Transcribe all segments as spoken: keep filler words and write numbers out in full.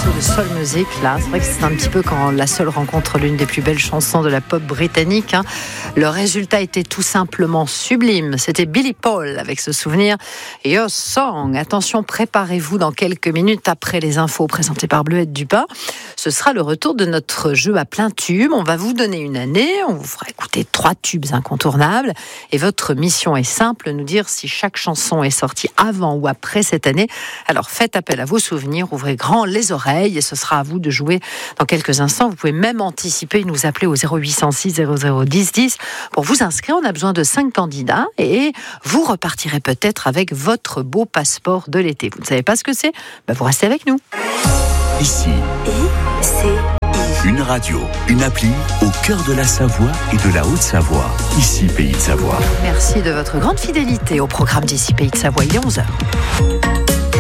morceau de soul music, là. C'est vrai que c'est un petit peu quand la seule rencontre l'une des plus belles chansons de la pop britannique. Hein. Le résultat était tout simplement sublime. C'était Billy Paul avec ce souvenir. Your Song. Attention, préparez-vous dans quelques minutes après les infos présentées par Bleuette Dupin. Ce sera le retour de notre jeu à plein tube. On va vous donner une année. On vous fera écouter trois tubes incontournables. Et votre mission est simple, nous dire si chaque chanson est sortie avant ou après cette année. Alors faites appel à vos souvenirs, ouvrez grand les oreilles et ce sera à vous de jouer dans quelques instants. Vous pouvez même anticiper et nous appeler au zéro huit cent six zéro zéro dix dix pour vous inscrire. On a besoin de cinq candidats et vous repartirez peut-être avec votre beau passeport de l'été. Vous ne savez pas ce que c'est ? Ben vous restez avec nous. Ici, I, C, I. Une radio, une appli au cœur de la Savoie et de la Haute-Savoie. Ici, Pays de Savoie. Merci de votre grande fidélité au programme d'Ici Pays de Savoie. Il est onze heures.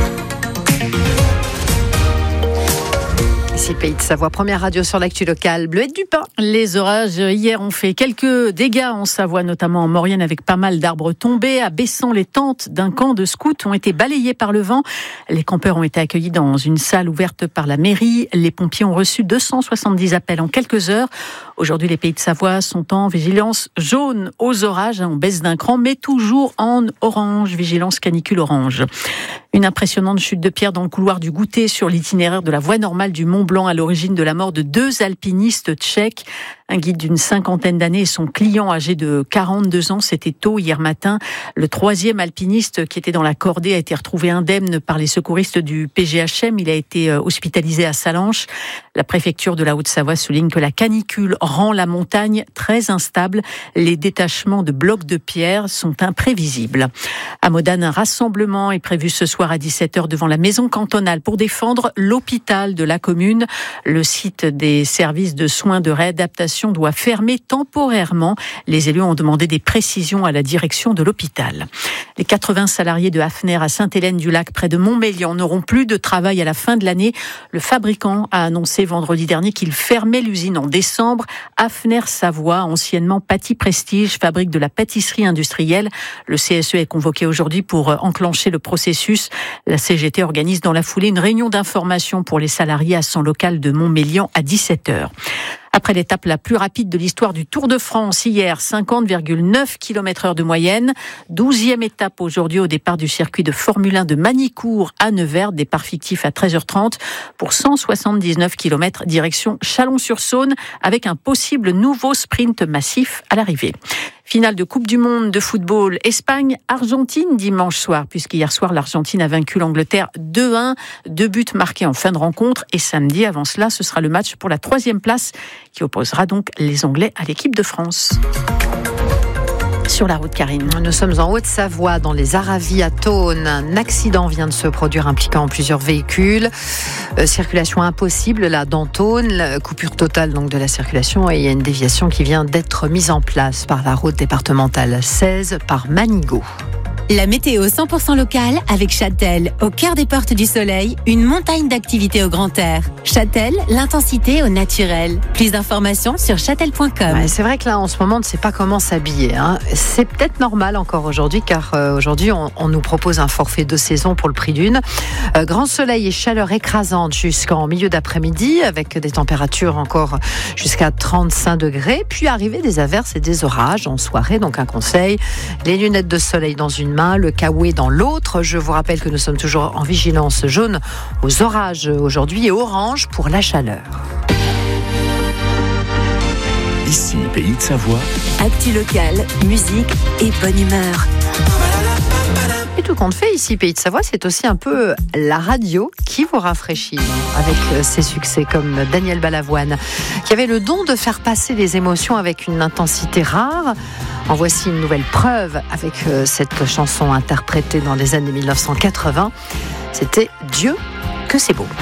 Ici Pays de Savoie, première radio sur l'actu locale. Bleuette Dupin. Les orages hier ont fait quelques dégâts en Savoie, notamment en Maurienne, avec pas mal d'arbres tombés. À Bessan, les tentes d'un camp de scouts ont été balayées par le vent. Les campeurs ont été accueillis dans une salle ouverte par la mairie. Les pompiers ont reçu deux cent soixante-dix appels en quelques heures. Aujourd'hui, les Pays de Savoie sont en vigilance jaune aux orages. On baisse d'un cran, mais toujours en orange, vigilance canicule orange. Une impressionnante chute de pierre dans le couloir du Goûter sur l'itinéraire de la voie normale du Mont Blanc à l'origine de la mort de deux alpinistes tchèques. Un guide d'une cinquantaine d'années et son client âgé de quarante-deux ans, c'était tôt hier matin. Le troisième alpiniste qui était dans la cordée a été retrouvé indemne par les secouristes du P G H M. Il a été hospitalisé à Sallanches. La préfecture de la Haute-Savoie souligne que la canicule rend la montagne très instable. Les détachements de blocs de pierre sont imprévisibles. À Modane, un rassemblement est prévu ce soir à dix-sept heures devant la maison cantonale pour défendre l'hôpital de la commune. Le site des services de soins de réadaptation doit fermer temporairement. Les élus ont demandé des précisions à la direction de l'hôpital. Les quatre-vingts salariés de Hafner à Sainte-Hélène-du-Lac, près de Montmélian, n'auront plus de travail à la fin de l'année. Le fabricant a annoncé vendredi dernier qu'il fermait l'usine en décembre. Hafner Savoie, anciennement Paty Prestige, fabrique de la pâtisserie industrielle. Le C S E est convoqué aujourd'hui pour enclencher le processus. La C G T organise dans la foulée une réunion d'information pour les salariés à son local de Montmélian à dix-sept heures. Après l'étape la plus rapide de l'histoire du Tour de France, hier, cinquante virgule neuf kilomètres heure de moyenne. douzième étape aujourd'hui au départ du circuit de Formule un de Manicourt à Nevers, départ fictif à treize heures trente pour cent soixante-dix-neuf kilomètres direction Chalon-sur-Saône avec un possible nouveau sprint massif à l'arrivée. Finale de Coupe du Monde de football Espagne-Argentine dimanche soir, puisqu'hier soir, l'Argentine a vaincu l'Angleterre deux un, deux buts marqués en fin de rencontre. Et samedi, avant cela, ce sera le match pour la troisième place qui opposera donc les Anglais à l'équipe de France. Sur la route, Karine. Nous sommes en Haute-Savoie, dans les Aravis à Thônes. Un accident vient de se produire impliquant plusieurs véhicules. Euh, circulation impossible là dans Thônes. Coupure totale donc de la circulation et il y a une déviation qui vient d'être mise en place par la route départementale seize par Manigot. La météo cent pour cent locale avec Châtel, au cœur des portes du soleil, une montagne d'activités au grand air. Châtel, l'intensité au naturel. Plus d'informations sur châtel point com. Ouais, c'est vrai que là, en ce moment, on ne sait pas comment s'habiller. Hein. C'est peut-être normal encore aujourd'hui, car euh, aujourd'hui, on, on nous propose un forfait de saison pour le prix d'une. Euh, grand soleil et chaleur écrasante jusqu'en milieu d'après-midi, avec des températures encore jusqu'à trente-cinq degrés. Puis arrivée des averses et des orages en soirée. Donc un conseil, les lunettes de soleil dans une main, le kawaii dans l'autre. Je vous rappelle que nous sommes toujours en vigilance jaune aux orages aujourd'hui et orange pour la chaleur. Ici, Pays de Savoie. Actu locale, musique et bonne humeur. Et tout compte fait, ici, Pays de Savoie, c'est aussi un peu la radio qui vous rafraîchit, avec ses succès comme Daniel Balavoine, qui avait le don de faire passer les émotions avec une intensité rare. En voici une nouvelle preuve avec cette chanson interprétée dans les années mille neuf cent quatre-vingts. C'était Dieu que c'est beau.